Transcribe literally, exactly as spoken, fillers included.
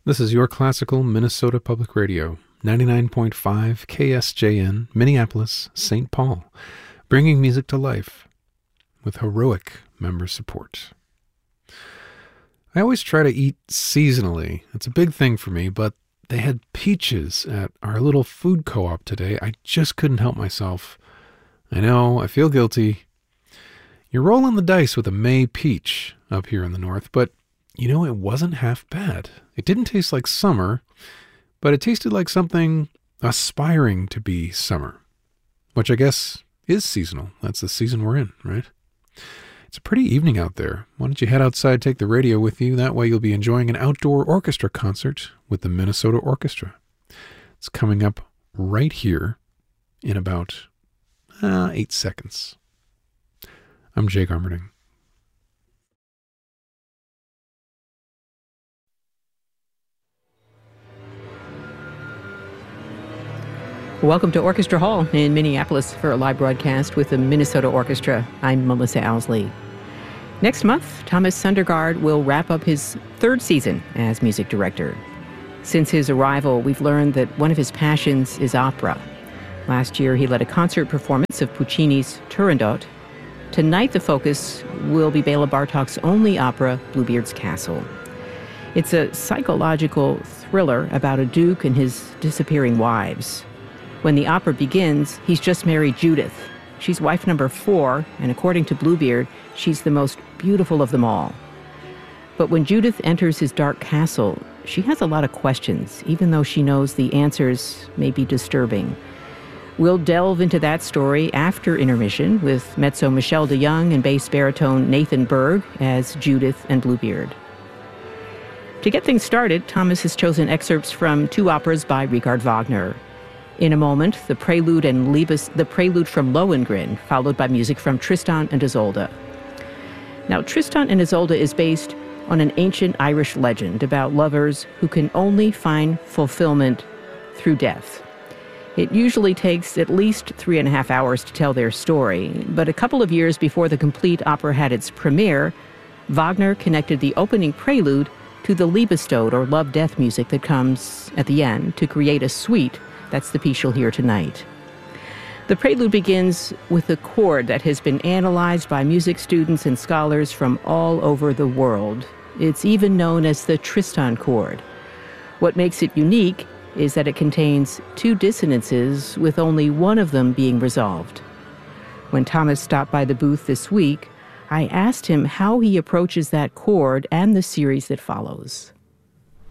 This is your classical Minnesota Public Radio, ninety-nine point five K S J N, Minneapolis, Saint Paul, bringing music to life with heroic member support. I always try to eat seasonally. It's a big thing for me, but they had peaches at our little food co-op today. I just couldn't help myself. I know, I feel guilty. You're rolling the dice with a May peach up here in the north, but you know, it wasn't half bad. It didn't taste like summer, but it tasted like something aspiring to be summer, which I guess is seasonal. That's the season we're in, right? It's a pretty evening out there. Why don't you head outside, take the radio with you? That way you'll be enjoying an outdoor orchestra concert with the Minnesota Orchestra. It's coming up right here in about uh, eight seconds. I'm Jake Armerding. Welcome to Orchestra Hall in Minneapolis for a live broadcast with the Minnesota Orchestra. I'm Melissa Owsley. Next month, Thomas Sundergaard will wrap up his third season as music director. Since his arrival, we've learned that one of his passions is opera. Last year, he led a concert performance of Puccini's Turandot. Tonight, the focus will be Bela Bartok's only opera, Bluebeard's Castle. It's a psychological thriller about a duke and his disappearing wives. When the opera begins, he's just married Judith. She's wife number four, and according to Bluebeard, she's the most beautiful of them all. But when Judith enters his dark castle, she has a lot of questions, even though she knows the answers may be disturbing. We'll delve into that story after intermission with mezzo Michelle DeYoung and bass baritone Nathan Berg as Judith and Bluebeard. To get things started, Thomas has chosen excerpts from two operas by Richard Wagner. In a moment, the prelude and Liebes, the prelude from Lohengrin, followed by music from Tristan and Isolde. Now, Tristan and Isolde is based on an ancient Irish legend about lovers who can only find fulfillment through death. It usually takes at least three and a half hours to tell their story, but a couple of years before the complete opera had its premiere, Wagner connected the opening prelude to the Liebestod, or love-death music that comes at the end, to create a suite. That's the piece you'll hear tonight. The prelude begins with a chord that has been analyzed by music students and scholars from all over the world. It's even known as the Tristan chord. What makes it unique is that it contains two dissonances, with only one of them being resolved. When Thomas stopped by the booth this week, I asked him how he approaches that chord and the series that follows.